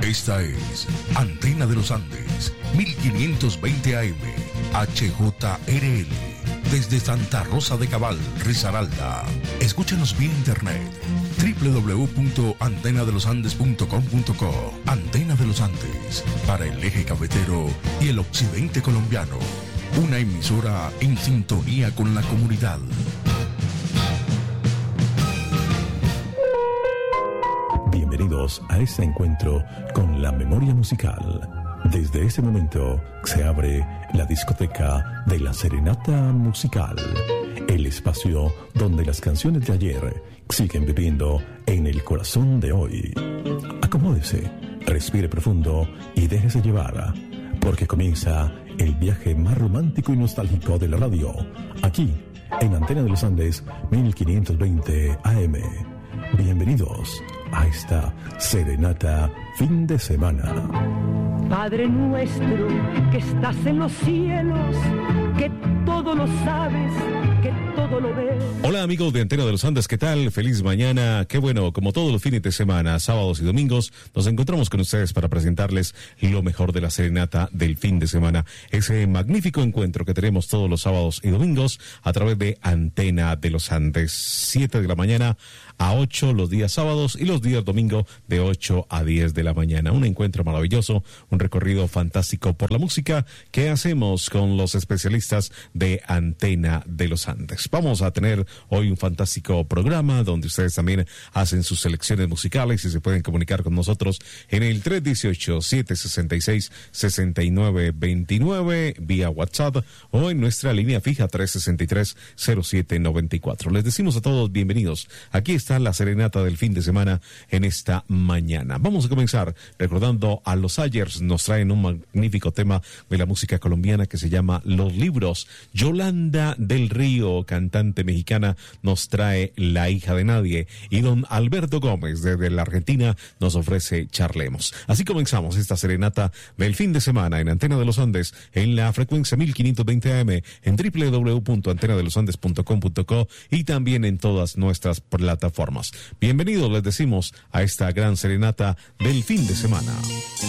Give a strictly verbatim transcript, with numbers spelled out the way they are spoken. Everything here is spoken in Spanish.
Esta es Antena de los Andes, mil quinientos veinte A M, H J R L, desde Santa Rosa de Cabal, Risaralda. Escúchanos vía internet, doble u doble u doble u punto antena de los andes punto com punto co. Antena de los Andes, para el eje cafetero y el occidente colombiano. Una emisora en sintonía con la comunidad. Bienvenidos a este encuentro con la memoria musical. Desde este momento se abre la discoteca de la Serenata Musical, el espacio donde las canciones de ayer siguen viviendo en el corazón de hoy. Acomódese, respire profundo y déjese llevar, porque comienza el viaje más romántico y nostálgico de la radio, aquí en Antena de los Andes mil quinientos veinte A M. Bienvenidos a esta Serenata fin de semana. Padre nuestro que estás en los cielos, que todo lo sabes, que todo lo ves. Hola amigos de Antena de los Andes, ¿qué tal? Feliz mañana. Qué bueno, como todos los fines de semana, sábados y domingos, nos encontramos con ustedes para presentarles lo mejor de la serenata del fin de semana. Ese magnífico encuentro que tenemos todos los sábados y domingos a través de Antena de los Andes, siete de la mañana a ocho los días sábados y los días domingo de ocho a diez de la mañana. Un encuentro maravilloso, un recorrido fantástico por la música que hacemos con los especialistas de Antena de los Andes. Vamos a tener hoy un fantástico programa donde ustedes también hacen sus selecciones musicales y se pueden comunicar con nosotros en el tres uno ocho, siete seis seis, seis nueve dos nueve vía WhatsApp o en nuestra línea fija tres seis tres, cero siete nueve cuatro. Les decimos a todos bienvenidos. Aquí está la serenata del fin de semana en esta mañana. Vamos a comenzar recordando a los Ayers. Nos traen un magnífico tema de la música colombiana que se llama Los Libros. Yolanda del Río, cantante mexicana, nos trae La Hija de Nadie. Y don Alberto Gómez, desde la Argentina, nos ofrece Charlemos. Así comenzamos esta serenata del fin de semana en Antena de los Andes, en la frecuencia mil quinientos veinte A M, en doble u doble u doble u punto antena de los andes punto com punto co y también en todas nuestras plataformas. Bienvenidos, les decimos, a esta gran serenata del fin de semana.